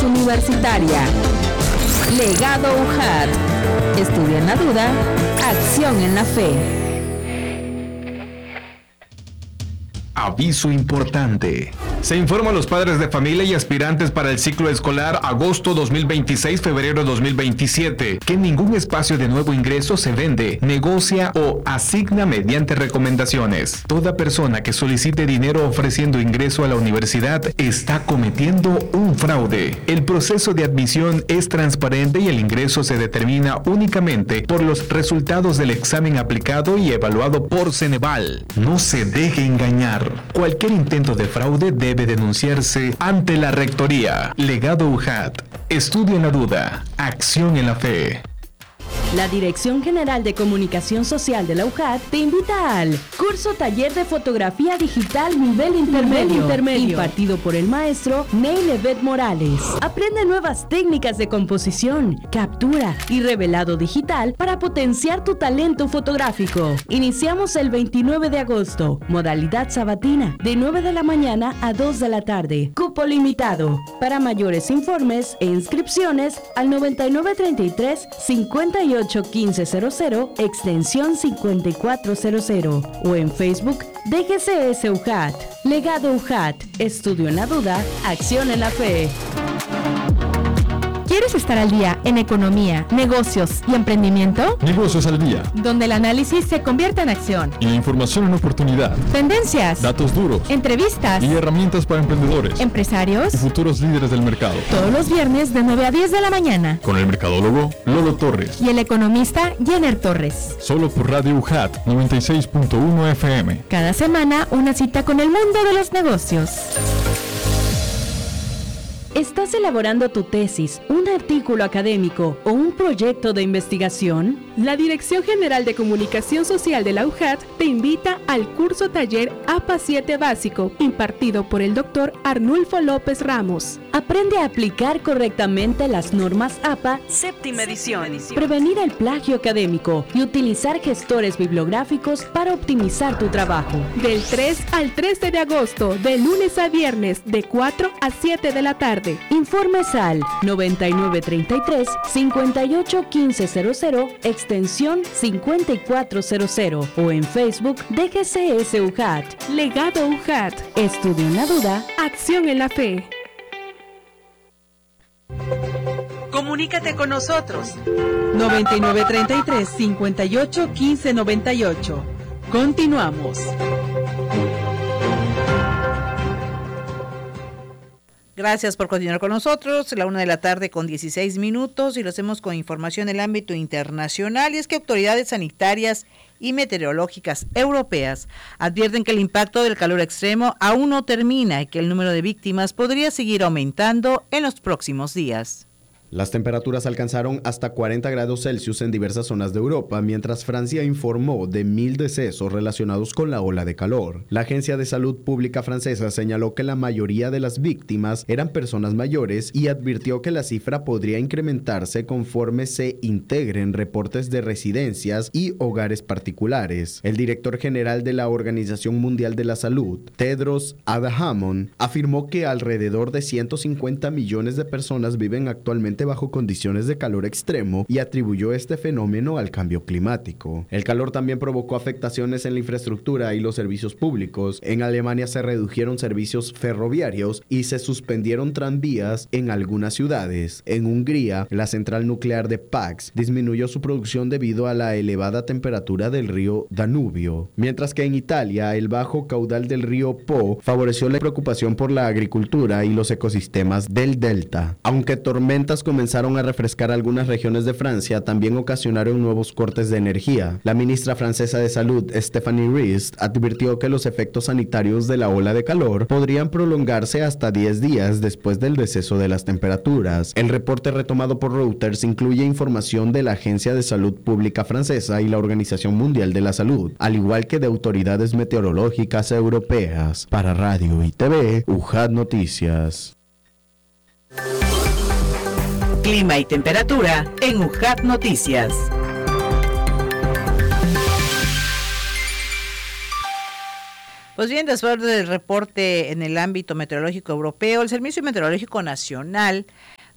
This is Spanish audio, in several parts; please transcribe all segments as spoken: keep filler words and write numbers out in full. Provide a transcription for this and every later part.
Universitaria. Legado U J A T. Estudia en la duda, acción en la fe. Aviso importante. Se informa a los padres de familia y aspirantes para el ciclo escolar agosto dos mil veintiséis-febrero dos mil veintisiete que ningún espacio de nuevo ingreso se vende, negocia o asigna mediante recomendaciones. Toda persona que solicite dinero ofreciendo ingreso a la universidad está cometiendo un fraude. El proceso de admisión es transparente y el ingreso se determina únicamente por los resultados del examen aplicado y evaluado por Ceneval. No se deje engañar. Cualquier intento de fraude debe denunciarse ante la Rectoría. Legado U J A T. Estudio en la duda. Acción en la fe. La Dirección General de Comunicación Social de la U J A T te invita al curso taller de fotografía digital nivel intermedio, intermedio impartido por el maestro Neil Evet Morales. Aprende nuevas técnicas de composición, captura y revelado digital para potenciar tu talento fotográfico. Iniciamos el veintinueve de agosto, modalidad sabatina, de nueve de la mañana a dos de la tarde. Cupo limitado. Para mayores informes e inscripciones al noventa y nueve treinta y tres cincuenta y ocho quince cero cero, extensión cincuenta y cuatro cero cero o en Facebook D G C S U J A T. Legado U J A T. Estudio en la duda, acción en la fe. ¿Quieres estar al día en economía, negocios y emprendimiento? Negocios al día, donde el análisis se convierte en acción y la información en oportunidad. Tendencias, datos duros, entrevistas y herramientas para emprendedores, empresarios y futuros líderes del mercado. Todos los viernes de nueve a diez de la mañana. Con el mercadólogo Lolo Torres y el economista Jenner Torres. Solo por Radio U J A T noventa y seis punto uno F M. Cada semana una cita con el mundo de los negocios. ¿Estás elaborando tu tesis, un artículo académico o un proyecto de investigación? La Dirección General de Comunicación Social de la U J A T te invita al curso taller A P A siete Básico, impartido por el doctor Arnulfo López Ramos. Aprende a aplicar correctamente las normas A P A séptima edición, prevenir el plagio académico y utilizar gestores bibliográficos para optimizar tu trabajo. Del tres al trece de agosto, de lunes a viernes, de cuatro a siete de la tarde. Informes al noventa y nueve treinta y tres cincuenta y ocho quince cero cero, extensión cincuenta y cuatro cero cero o en Facebook D G C S U J A T. Legado U J A T. Estudio en la duda, acción en la fe. Comunícate con nosotros. noventa y nueve treinta y tres cincuenta y ocho quince noventa y ocho. Continuamos. Gracias por continuar con nosotros. La una de la tarde con dieciséis minutos y lo hacemos con información en el ámbito internacional. Y es que autoridades sanitarias y meteorológicas europeas advierten que el impacto del calor extremo aún no termina y que el número de víctimas podría seguir aumentando en los próximos días. Las temperaturas alcanzaron hasta cuarenta grados Celsius en diversas zonas de Europa, mientras Francia informó de mil decesos relacionados con la ola de calor. La Agencia de Salud Pública francesa señaló que la mayoría de las víctimas eran personas mayores y advirtió que la cifra podría incrementarse conforme se integren reportes de residencias y hogares particulares. El director general de la Organización Mundial de la Salud, Tedros Adhanom, afirmó que alrededor de ciento cincuenta millones de personas viven actualmente bajo condiciones de calor extremo y atribuyó este fenómeno al cambio climático. El calor también provocó afectaciones en la infraestructura y los servicios públicos. En Alemania se redujeron servicios ferroviarios y se suspendieron tranvías en algunas ciudades. En Hungría, la central nuclear de Paks disminuyó su producción debido a la elevada temperatura del río Danubio. Mientras que en Italia, el bajo caudal del río Po favoreció la preocupación por la agricultura y los ecosistemas del delta. Aunque tormentas comenzaron a refrescar algunas regiones de Francia, también ocasionaron nuevos cortes de energía. La ministra francesa de Salud, Stéphanie Rist, advirtió que los efectos sanitarios de la ola de calor podrían prolongarse hasta diez días después del deceso de las temperaturas. El reporte retomado por Reuters incluye información de la Agencia de Salud Pública francesa y la Organización Mundial de la Salud, al igual que de autoridades meteorológicas europeas. Para Radio y T V, U J A T Noticias. Clima y temperatura en U J A T Noticias. Pues bien, después del reporte en el ámbito meteorológico europeo, el Servicio Meteorológico Nacional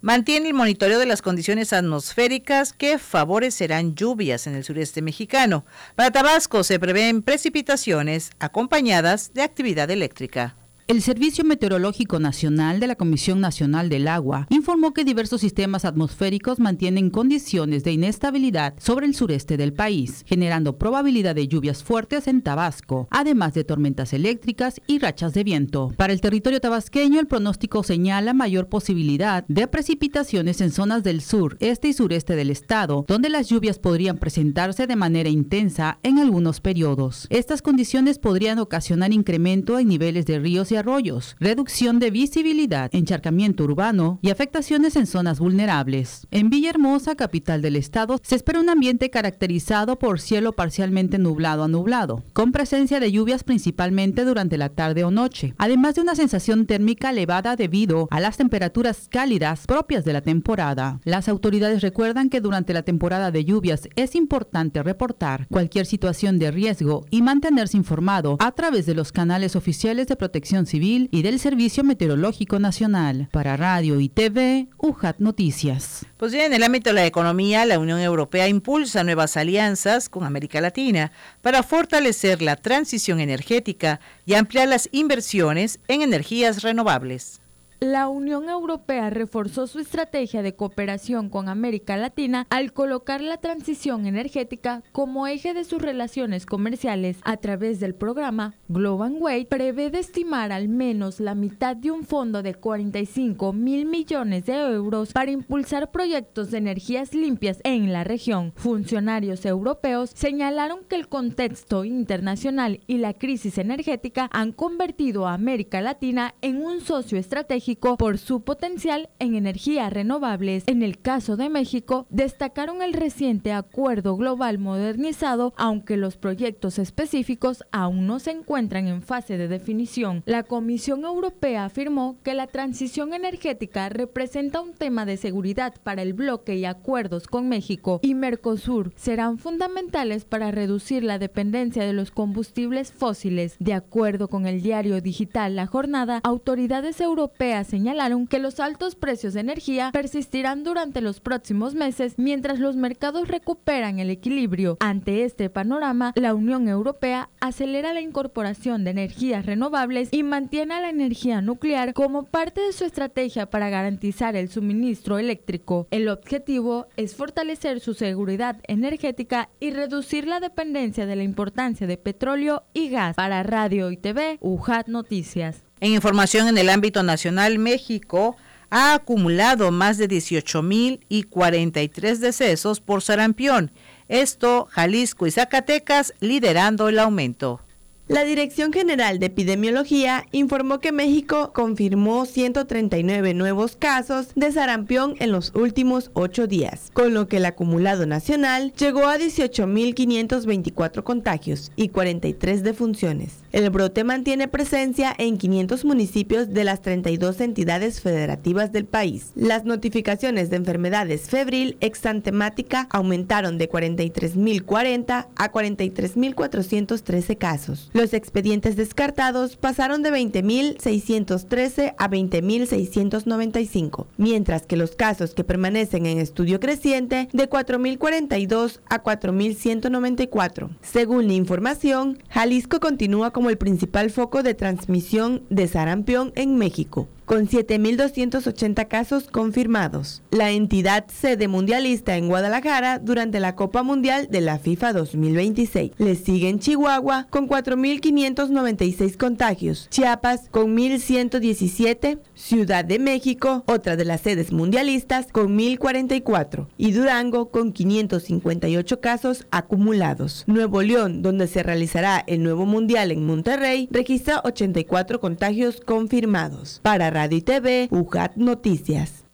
mantiene el monitoreo de las condiciones atmosféricas que favorecerán lluvias en el sureste mexicano. Para Tabasco se prevén precipitaciones acompañadas de actividad eléctrica. El Servicio Meteorológico Nacional de la Comisión Nacional del Agua informó que diversos sistemas atmosféricos mantienen condiciones de inestabilidad sobre el sureste del país, generando probabilidad de lluvias fuertes en Tabasco, además de tormentas eléctricas y rachas de viento. Para el territorio tabasqueño, el pronóstico señala mayor posibilidad de precipitaciones en zonas del sur, este y sureste del estado, donde las lluvias podrían presentarse de manera intensa en algunos periodos. Estas condiciones podrían ocasionar incremento en niveles de ríos y arroyos, reducción de visibilidad, encharcamiento urbano y afectaciones en zonas vulnerables. En Villahermosa, capital del estado, se espera un ambiente caracterizado por cielo parcialmente nublado a nublado, con presencia de lluvias principalmente durante la tarde o noche, además de una sensación térmica elevada debido a las temperaturas cálidas propias de la temporada. Las autoridades recuerdan que durante la temporada de lluvias es importante reportar cualquier situación de riesgo y mantenerse informado a través de los canales oficiales de protección civil y del Servicio Meteorológico Nacional. Para Radio y T V, U J A T Noticias. Pues bien, en el ámbito de la economía, la Unión Europea impulsa nuevas alianzas con América Latina para fortalecer la transición energética y ampliar las inversiones en energías renovables. La Unión Europea reforzó su estrategia de cooperación con América Latina al colocar la transición energética como eje de sus relaciones comerciales. A través del programa Global Way, prevé de estimar al menos la mitad de un fondo de cuarenta y cinco mil millones de euros para impulsar proyectos de energías limpias en la región. Funcionarios europeos señalaron que el contexto internacional y la crisis energética han convertido a América Latina en un socio estratégico por su potencial en energías renovables. En el caso de México, destacaron el reciente acuerdo global modernizado, aunque los proyectos específicos aún no se encuentran en fase de definición. La Comisión Europea afirmó que la transición energética representa un tema de seguridad para el bloque y acuerdos con México y Mercosur serán fundamentales para reducir la dependencia de los combustibles fósiles. De acuerdo con el diario digital La Jornada, autoridades europeas señalaron que los altos precios de energía persistirán durante los próximos meses mientras los mercados recuperan el equilibrio. Ante este panorama, la Unión Europea acelera la incorporación de energías renovables y mantiene a la energía nuclear como parte de su estrategia para garantizar el suministro eléctrico. El objetivo es fortalecer su seguridad energética y reducir la dependencia de la importancia de petróleo y gas. Para Radio y T V, U J A T Noticias. En información en el ámbito nacional, México ha acumulado más de dieciocho mil y cuarenta y tres decesos por sarampión. Esto, Jalisco y Zacatecas liderando el aumento. La Dirección General de Epidemiología informó que México confirmó ciento treinta y nueve nuevos casos de sarampión en los últimos ocho días, con lo que el acumulado nacional llegó a dieciocho mil quinientos veinticuatro contagios y cuarenta y tres defunciones. El brote mantiene presencia en quinientos municipios de las treinta y dos entidades federativas del país. Las notificaciones de enfermedades febril exantemática aumentaron de cuarenta y tres mil cuarenta a cuarenta y tres mil cuatrocientos trece casos. Los expedientes descartados pasaron de veinte mil seiscientos trece a veinte mil seiscientos noventa y cinco, mientras que los casos que permanecen en estudio creciente de cuatro mil cuarenta y dos a cuatro mil ciento noventa y cuatro. Según la información, Jalisco continúa como el principal foco de transmisión de sarampión en México, con siete mil doscientos ochenta casos confirmados. La entidad sede mundialista en Guadalajara durante la Copa Mundial de la FIFA dos mil veintiséis. Le sigue en Chihuahua con cuatro mil quinientos noventa y seis contagios, Chiapas con mil ciento diecisiete, Ciudad de México, otra de las sedes mundialistas, con mil cuarenta y cuatro y Durango con quinientos cincuenta y ocho casos acumulados. Nuevo León, donde se realizará el nuevo mundial en Monterrey, registra ochenta y cuatro contagios confirmados. Para Radio y T V, U J A T Noticias.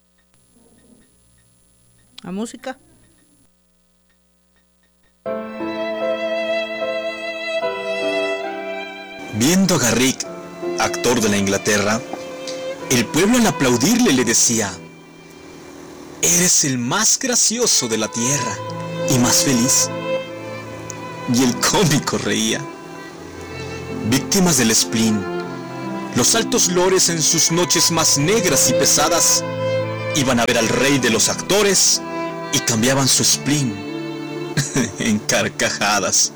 La música. Viendo a Garrick, actor de la Inglaterra, el pueblo al aplaudirle le decía: eres el más gracioso de la tierra y más feliz. Y el cómico reía. Víctimas del spleen, los altos lores en sus noches más negras y pesadas iban a ver al rey de los actores y cambiaban su spleen en carcajadas.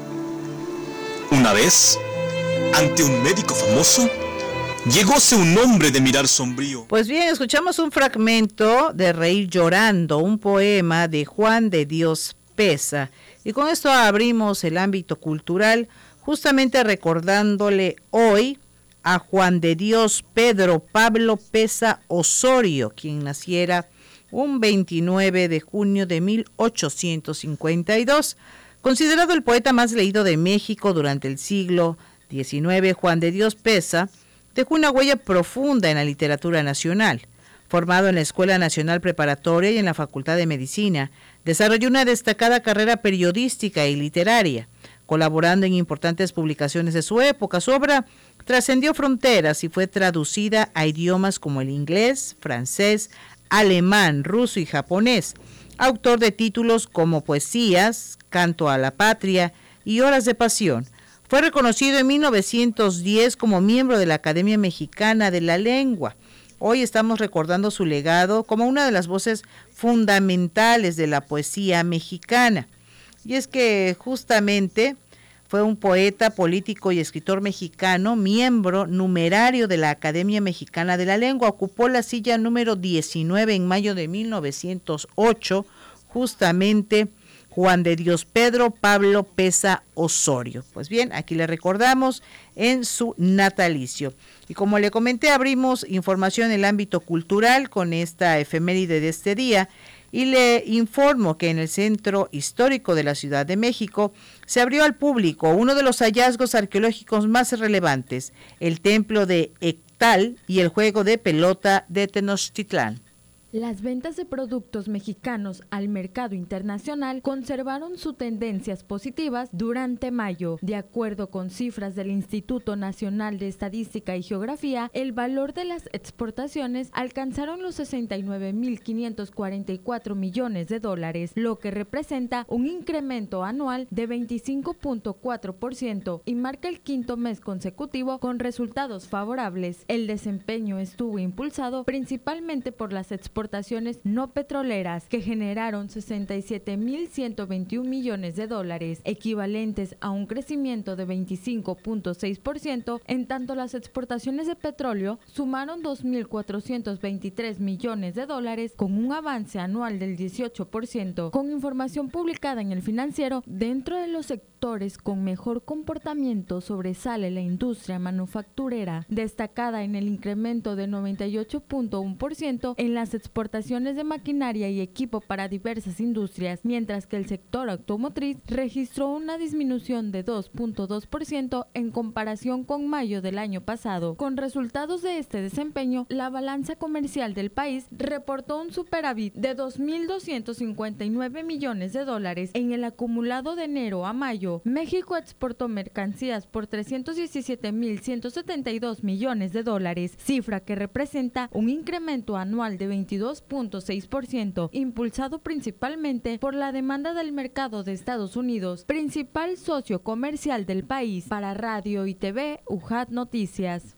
Una vez, ante un médico famoso, llegóse un hombre de mirar sombrío. Pues bien, escuchamos un fragmento de Reír Llorando, un poema de Juan de Dios Peza. Y con esto abrimos el ámbito cultural, justamente recordándole hoy a Juan de Dios Pedro Pablo Peza Osorio, quien naciera un veintinueve de junio de mil ochocientos cincuenta y dos. Considerado el poeta más leído de México durante el siglo diecinueve, Juan de Dios Peza dejó una huella profunda en la literatura nacional. Formado en la Escuela Nacional Preparatoria y en la Facultad de Medicina, desarrolló una destacada carrera periodística y literaria, colaborando en importantes publicaciones de su época. Su obra trascendió fronteras y fue traducida a idiomas como el inglés, francés, alemán, ruso y japonés. Autor de títulos como Poesías, Canto a la Patria y Horas de Pasión. Fue reconocido en mil novecientos diez como miembro de la Academia Mexicana de la Lengua. Hoy estamos recordando su legado como una de las voces fundamentales de la poesía mexicana. Y es que justamente fue un poeta, político y escritor mexicano, miembro numerario de la Academia Mexicana de la Lengua. Ocupó la silla número diecinueve en mayo de mil novecientos ocho, justamente Juan de Dios Pedro Pablo Peza Osorio. Pues bien, aquí le recordamos en su natalicio. Y como le comenté, abrimos información en el ámbito cultural con esta efeméride de este día. Y le informo que en el Centro Histórico de la Ciudad de México se abrió al público uno de los hallazgos arqueológicos más relevantes, el templo de Ectal y el juego de pelota de Tenochtitlán. Las ventas de productos mexicanos al mercado internacional conservaron sus tendencias positivas durante mayo. De acuerdo con cifras del Instituto Nacional de Estadística y Geografía, el valor de las exportaciones alcanzaron los sesenta y nueve mil quinientos cuarenta y cuatro millones de dólares, lo que representa un incremento anual de veinticinco punto cuatro por ciento y marca el quinto mes consecutivo con resultados favorables. El desempeño estuvo impulsado principalmente por las exportaciones exportaciones no petroleras que generaron sesenta y siete mil ciento veintiún millones de dólares, equivalentes a un crecimiento de veinticinco punto seis por ciento, en tanto las exportaciones de petróleo sumaron dos mil cuatrocientos veintitrés millones de dólares con un avance anual del dieciocho por ciento. Con información publicada en El Financiero, dentro de los sectores con mejor comportamiento sobresale la industria manufacturera, destacada en el incremento de noventa y ocho punto uno por ciento en las exportaciones de maquinaria y equipo para diversas industrias, mientras que el sector automotriz registró una disminución de dos punto dos por ciento en comparación con mayo del año pasado. Con resultados de este desempeño, la balanza comercial del país reportó un superávit de dos mil doscientos cincuenta y nueve millones de dólares en el acumulado de enero a mayo. México exportó mercancías por trescientos diecisiete mil ciento setenta y dos millones de dólares, cifra que representa un incremento anual de veintidós punto seis por ciento, impulsado principalmente por la demanda del mercado de Estados Unidos, principal socio comercial del país. Para Radio y T V, U J A T Noticias.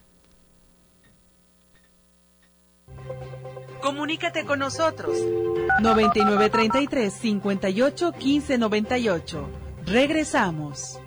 Comunícate con nosotros. noventa y nueve treinta y tres, cincuenta y ocho, quince noventa y ocho. Regresamos.